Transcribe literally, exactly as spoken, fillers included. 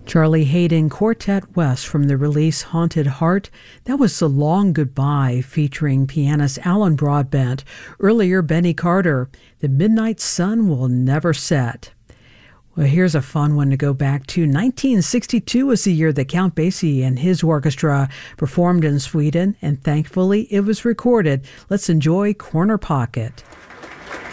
Charlie Hayden Quartet West from the release Haunted Heart. That was The Long Goodbye featuring pianist Alan Broadbent. Earlier, Benny Carter, The Midnight Sun Will Never Set. Well, here's a fun one to go back to. nineteen sixty-two was the year that Count Basie and his orchestra performed in Sweden, and thankfully it was recorded. Let's enjoy Corner Pocket.